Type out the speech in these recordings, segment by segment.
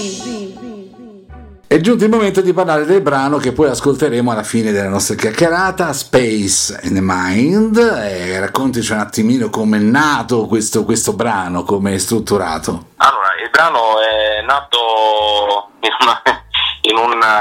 È giunto il momento di parlare del brano che poi ascolteremo alla fine della nostra chiacchierata, Space in the Mind. Raccontici un attimino come è nato questo brano, come è strutturato. Allora, il brano è nato in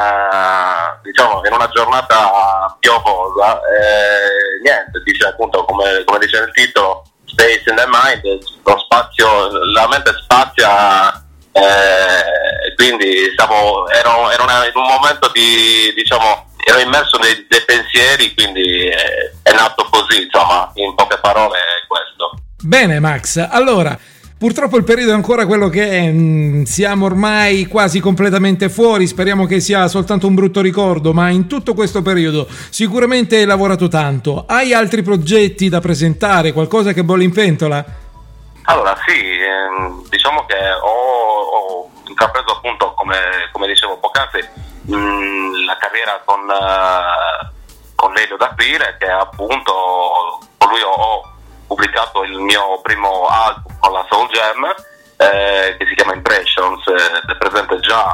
una giornata piovosa. Niente, dice appunto come dice il titolo, Space in the Mind, lo spazio, la mente spazia. Quindi ero in un momento ero immerso nei pensieri, quindi è nato così, insomma, in poche parole è questo. Bene Max, allora purtroppo il periodo è ancora quello che è, siamo ormai quasi completamente fuori, speriamo che sia soltanto un brutto ricordo, ma in tutto questo periodo sicuramente hai lavorato tanto. Hai altri progetti da presentare, qualcosa che bolle in pentola? Allora sì, diciamo che ho intrapreso appunto, come dicevo poc'anzi, la carriera con Lelio D'Aprile, che appunto con lui ho pubblicato il mio primo album con la Soul Jam, che si chiama Impressions, è presente già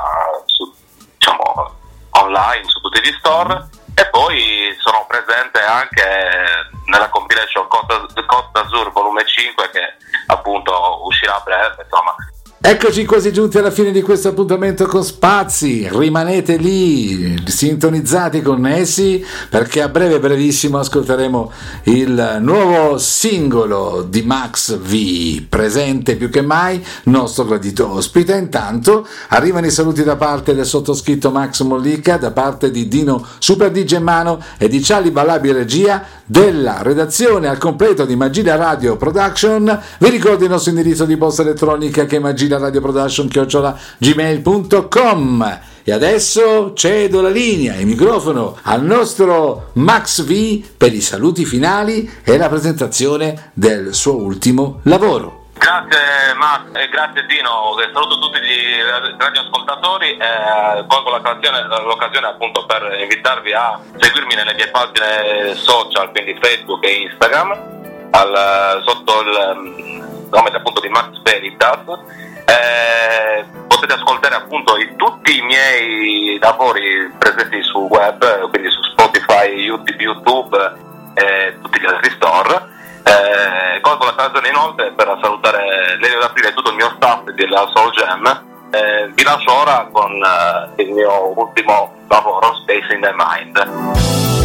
online su tutti gli store, e poi sono presente anche nella compilation Côte d'Azur volume 5, che appunto uscirà a breve, insomma. Eccoci quasi giunti alla fine di questo appuntamento con Spazi, rimanete lì sintonizzati, connessi, perché a brevissimo ascolteremo il nuovo singolo di Max V, presente più che mai, nostro gradito ospite. Intanto arrivano i saluti da parte del sottoscritto Max Mollica, da parte di Dino Super DJ Mano e di Charlie Balabi regia, della redazione al completo di Magilia Radio Production. Vi ricordo il nostro indirizzo di posta elettronica, che è magiliaradioproduction@gmail.com. E adesso cedo la linea e il microfono al nostro Max V per i saluti finali e la presentazione del suo ultimo lavoro. Grazie Max e grazie Dino, saluto tutti gli radioascoltatori, colgo l'occasione appunto per invitarvi a seguirmi nelle mie pagine social, quindi Facebook e Instagram, sotto il nome appunto di Max Veritas. Potete ascoltare appunto tutti i miei lavori presenti su web, quindi su Spotify, YouTube e tutti gli altri store. Colgo la occasione inoltre per salutare Lelio D'Aprile e tutto il mio staff della Soul Jam. Vi lascio ora con il mio ultimo lavoro, Space in the Mind.